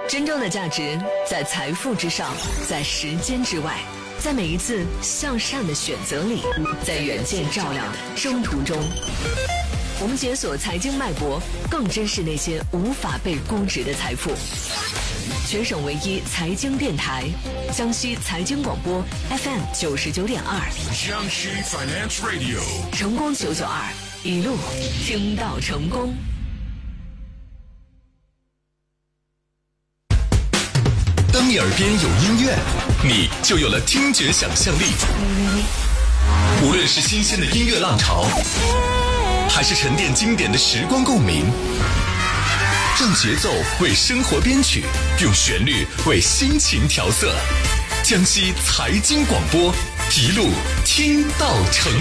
真正的价值在财富之上，在时间之外，在每一次向善的选择里，在远见照亮的征途中。我们解锁财经脉搏，更珍视那些无法被估值的财富。全省唯一财经电台，江西财经广播 FM 99.2， 江西 Finance Radio， 成功992，一路听到成功。 当你耳边有音乐，你就有了听觉想象力。无论是新鲜的音乐浪潮，还是沉淀经典的时光共鸣，让节奏为生活编曲，用旋律为心情调色。江西财经广播，一路听到成